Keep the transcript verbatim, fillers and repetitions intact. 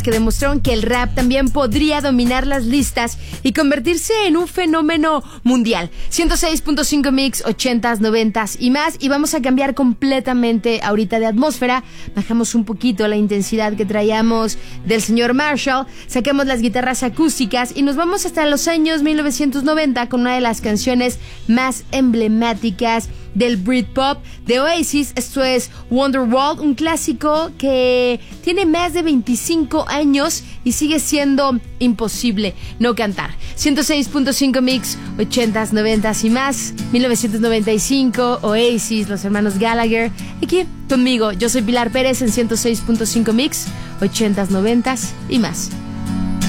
que demostraron que el rap también podría dominar las listas y convertirse en un fenómeno mundial. ciento seis punto cinco Mix, ochentas, noventas y más. Y vamos a cambiar completamente ahorita de atmósfera. Bajamos un poquito la intensidad que traíamos del señor Marshall. Sacamos las guitarras acústicas y nos vamos hasta los años mil novecientos noventa con una de las canciones más emblemáticas del Britpop de Oasis. Esto es Wonderwall, un clásico que tiene más de veinticinco años y sigue siendo imposible no cantar. ciento seis punto cinco Mix, ochentas, noventas y más. mil novecientos noventa y cinco, Oasis, los hermanos Gallagher. Aquí conmigo, yo soy Pilar Pérez en ciento seis punto cinco Mix, ochentas, noventas y más.